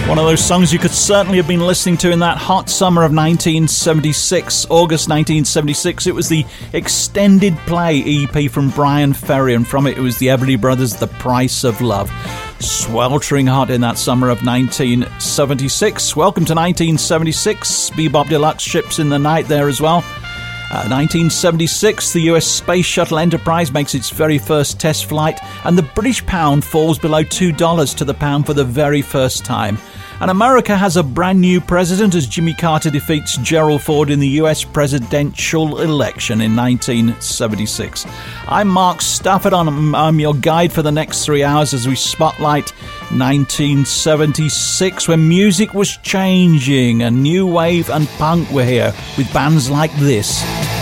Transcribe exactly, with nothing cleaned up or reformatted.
One of those songs you could certainly have been listening to in that hot summer of nineteen seventy-six, August nineteen seventy-six. It was the extended play E P from Brian Ferry, and from it it was the Everly Brothers' The Price of Love. Sweltering hot in that summer of nineteen seventy-six. Welcome to nineteen seventy-six. Bebop Deluxe ships in the night there as well. Uh, nineteen seventy-six, the U S Space Shuttle Enterprise makes its very first test flight, and the British pound falls below two dollars to the pound for the very first time. And America has a brand new president as Jimmy Carter defeats Gerald Ford in the U S presidential election in nineteen seventy-six. I'm Mark Stafford. I'm, I'm your guide for the next three hours as we spotlight nineteen seventy-six, when music was changing and new wave and punk were here with bands like this.